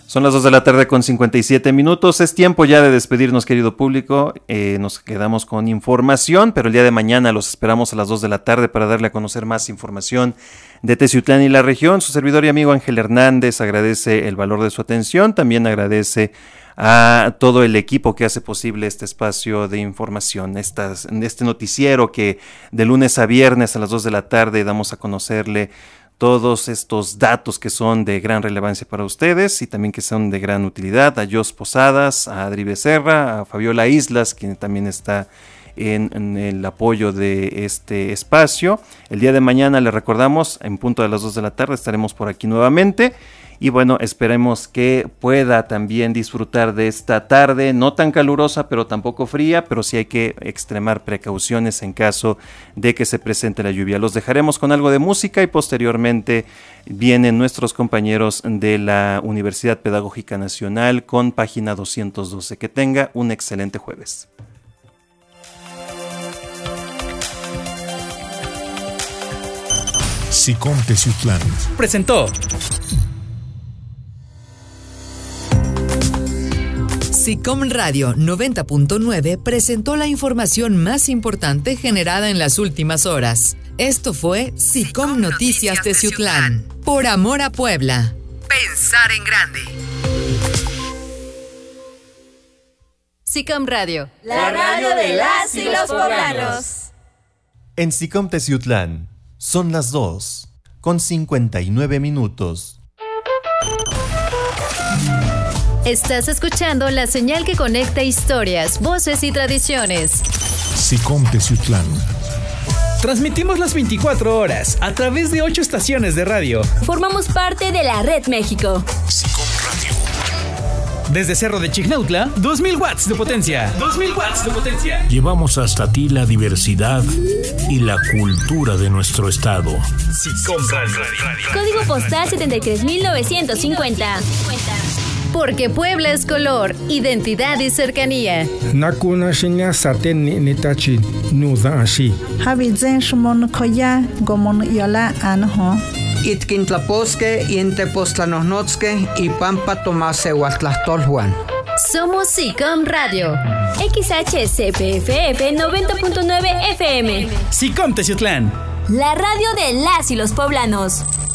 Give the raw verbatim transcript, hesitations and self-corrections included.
Son las dos de la tarde con cincuenta y siete minutos. Es tiempo ya de despedirnos, querido público. Eh, nos quedamos con información, pero el día de mañana los esperamos a las dos de la tarde para darle a conocer más información de Teciutlán y la región. Su servidor y amigo Ángel Hernández agradece el valor de su atención. También agradece a todo el equipo que hace posible este espacio de información, estas, este noticiero que de lunes a viernes a las dos de la tarde damos a conocerle todos estos datos que son de gran relevancia para ustedes y también que son de gran utilidad. A Jos Posadas, a Adri Becerra, a Fabiola Islas, quien también está en, en el apoyo de este espacio. El día de mañana, les recordamos, en punto de las dos de la tarde estaremos por aquí nuevamente. Y bueno, esperemos que pueda también disfrutar de esta tarde, no tan calurosa, pero tampoco fría, pero sí hay que extremar precauciones en caso de que se presente la lluvia. Los dejaremos con algo de música y posteriormente vienen nuestros compañeros de la Universidad Pedagógica Nacional con página doscientos doce. Que tenga un excelente jueves. SICOM Teciutlán presentó SICOM Radio noventa punto nueve presentó la información más importante generada en las últimas horas. Esto fue SICOM Noticias Teciutlán. Por amor a Puebla. Pensar en grande. SICOM Radio, la radio de las y los poblanos. En SICOM Teciutlán son las dos con cincuenta y nueve minutos. Estás escuchando la señal que conecta historias, voces y tradiciones. SICOM Teciutlán. Transmitimos las veinticuatro horas a través de ocho estaciones de radio. Formamos parte de la Red México. SICOM Radio. Desde Cerro de Chignautla, dos mil watts de potencia. dos mil watts de potencia. Llevamos hasta ti la diversidad y la cultura de nuestro estado. SICOM Radio. Código postal setenta y tres mil novecientos cincuenta. Porque Puebla es color, identidad y cercanía. Nakuna shinya saten ni nitachi nuda ashi. Habizen shmon koya gomon yola anho. Itkintlaposque y entepostlanosnotzque y pampa tomase huatlastolhuan. Somos SICOM Radio. X H C P F F noventa punto nueve F M. SICOM Teciutlán. La radio de las y los poblanos.